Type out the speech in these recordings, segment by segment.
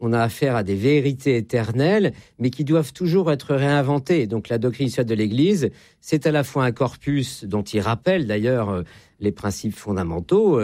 on a affaire à des vérités éternelles, mais qui doivent toujours être réinventées. Donc la doctrine sociale de l'Église, c'est à la fois un corpus dont il rappelle d'ailleurs les principes fondamentaux,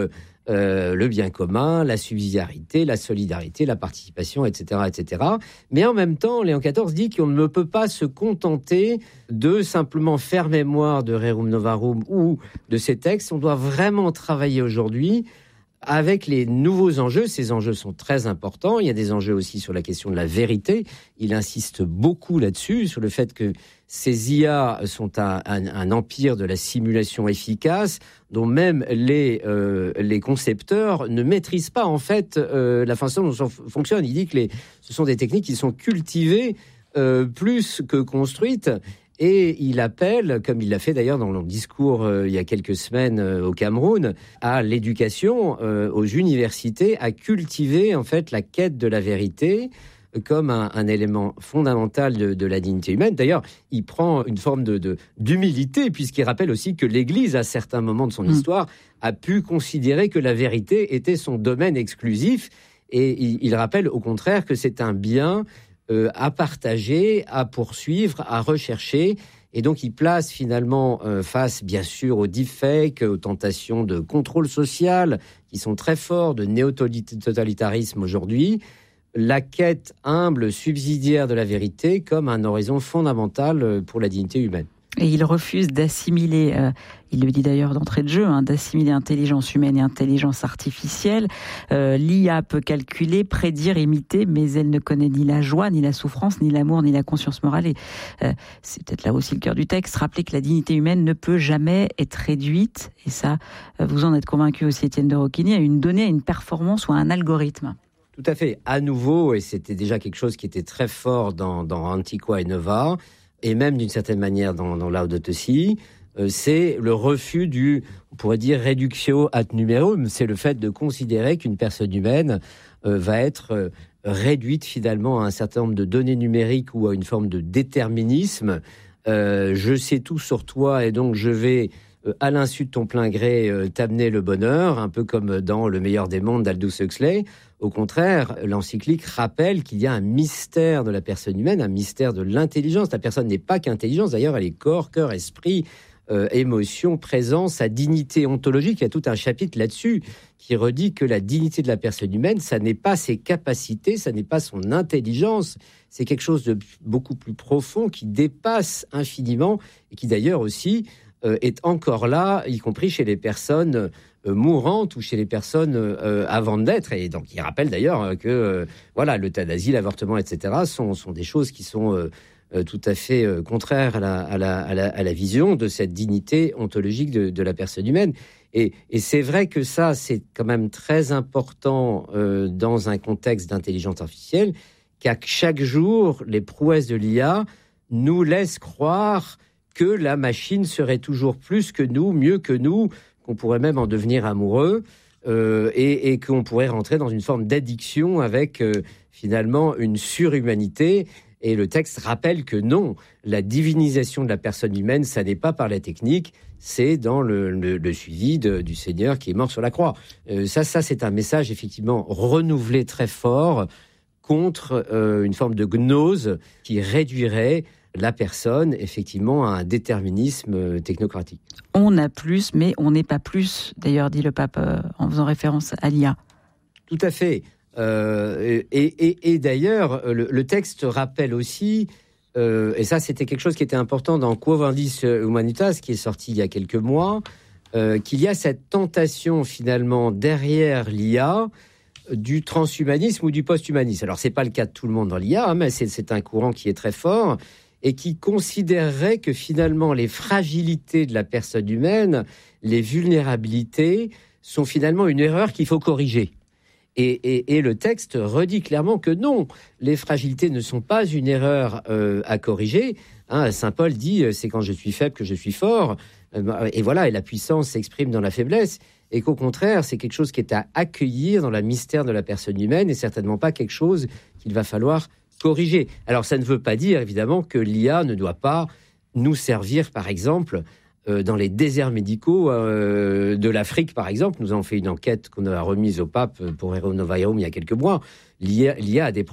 le bien commun, la subsidiarité, la solidarité, la participation, etc., etc. Mais en même temps, Léon XIV dit qu'on ne peut pas se contenter de simplement faire mémoire de Rerum Novarum ou de ces textes. On doit vraiment travailler aujourd'hui avec les nouveaux enjeux. Ces enjeux sont très importants. Il y a des enjeux aussi sur la question de la vérité. Il insiste beaucoup là-dessus, sur le fait que ces IA sont un empire de la simulation efficace, dont même les concepteurs ne maîtrisent pas en fait la façon dont ça fonctionne. Il dit que ce sont des techniques qui sont cultivées plus que construites. Et il appelle, comme il l'a fait d'ailleurs dans le discours il y a quelques semaines au Cameroun, à l'éducation, aux universités, à cultiver en fait la quête de la vérité comme un élément fondamental de la dignité humaine. D'ailleurs, il prend une forme d'humilité, puisqu'il rappelle aussi que l'Église, à certains moments de son histoire, a pu considérer que la vérité était son domaine exclusif. Et il rappelle au contraire que c'est un bien à partager, à poursuivre, à rechercher. Et donc, il place finalement face, bien sûr, aux deepfakes, aux tentations de contrôle social, qui sont très forts, de néo-totalitarisme aujourd'hui, la quête humble, subsidiaire de la vérité comme un horizon fondamental pour la dignité humaine. Et il refuse d'assimiler, il le dit d'ailleurs d'entrée de jeu, d'assimiler intelligence humaine et intelligence artificielle. L'IA peut calculer, prédire, imiter, mais elle ne connaît ni la joie, ni la souffrance, ni l'amour, ni la conscience morale. Et c'est peut-être là aussi le cœur du texte, rappeler que la dignité humaine ne peut jamais être réduite, et ça, vous en êtes convaincu aussi, Étienne de Roquigny, à une donnée, à une performance ou à un algorithme. Tout à fait. À nouveau, et c'était déjà quelque chose qui était très fort dans Antiqua et Nova, et même d'une certaine manière dans Laudato Si, c'est le refus on pourrait dire, reductio ad numerum. C'est le fait de considérer qu'une personne humaine va être réduite finalement à un certain nombre de données numériques ou à une forme de déterminisme. Je sais tout sur toi et donc je vais, à l'insu de ton plein gré, t'amener le bonheur, un peu comme dans Le meilleur des mondes d'Aldous Huxley. Au contraire, l'encyclique rappelle qu'il y a un mystère de la personne humaine, un mystère de l'intelligence. La personne n'est pas qu'intelligence, d'ailleurs, elle est corps, cœur, esprit, émotion, présence, sa dignité ontologique. Il y a tout un chapitre là-dessus qui redit que la dignité de la personne humaine, ça n'est pas ses capacités, ça n'est pas son intelligence, c'est quelque chose de beaucoup plus profond qui dépasse infiniment et qui d'ailleurs aussi est encore là, y compris chez les personnes mourantes ou chez les personnes avant d'être. Et donc, il rappelle d'ailleurs que l'euthanasie, l'avortement, etc. sont des choses qui sont tout à fait contraires à la vision de cette dignité ontologique de la personne humaine. Et c'est vrai que ça, c'est quand même très important dans un contexte d'intelligence artificielle, qu'à chaque jour, les prouesses de l'IA nous laissent croire que la machine serait toujours plus que nous, mieux que nous, qu'on pourrait même en devenir amoureux et qu'on pourrait rentrer dans une forme d'addiction avec finalement une surhumanité. Et le texte rappelle que non, la divinisation de la personne humaine, ça n'est pas par la technique, c'est dans le suivi du Seigneur qui est mort sur la croix. Ça, c'est un message effectivement renouvelé très fort contre une forme de gnose qui réduirait la personne, effectivement, à un déterminisme technocratique. On a plus, mais on n'est pas plus, d'ailleurs, dit le pape en faisant référence à l'IA. Tout à fait. Et d'ailleurs, le texte rappelle aussi, et ça c'était quelque chose qui était important dans Quo Vadis Humanitas, qui est sorti il y a quelques mois, qu'il y a cette tentation finalement derrière l'IA du transhumanisme ou du posthumanisme. Alors c'est pas le cas de tout le monde dans l'IA, mais c'est un courant qui est très fort et qui considérerait que finalement les fragilités de la personne humaine, les vulnérabilités, sont finalement une erreur qu'il faut corriger. Et le texte redit clairement que non, les fragilités ne sont pas une erreur à corriger. Saint Paul dit c'est quand je suis faible que je suis fort. Et voilà, et la puissance s'exprime dans la faiblesse. Et qu'au contraire, c'est quelque chose qui est à accueillir dans le mystère de la personne humaine et certainement pas quelque chose qu'il va falloir corriger. Alors ça ne veut pas dire évidemment que l'IA ne doit pas nous servir, par exemple, dans les déserts médicaux de l'Afrique, par exemple. Nous avons fait une enquête qu'on a remise au pape pour Rerum Novarum il y a quelques mois. L'IA a des